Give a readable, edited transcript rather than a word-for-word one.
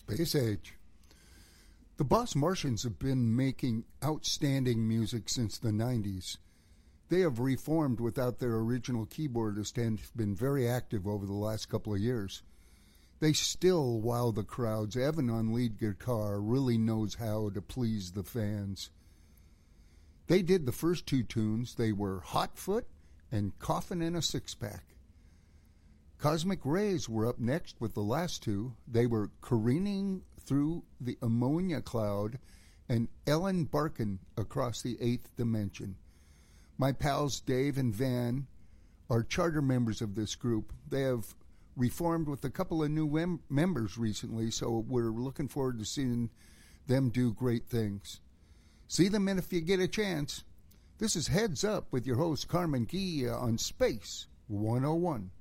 Space Age. The Boss Martians have been making outstanding music since the 90s. They have reformed without their original keyboardist and have been very active over the last couple of years. They still wow the crowds. Evan on lead guitar really knows how to please the fans. They did the first two tunes. They were Hotfoot and Coffin in a Six-Pack. Cosmic Rays were up next with the last two. They were Careening Through the Ammonia Cloud and Ellen Barkin Across the Eighth Dimension. My pals Dave and Van are charter members of this group. They have reformed with a couple of new members recently, so we're looking forward to seeing them do great things. See them in if you get a chance. This is Heads Up with your host Carmen Guia on Space 101.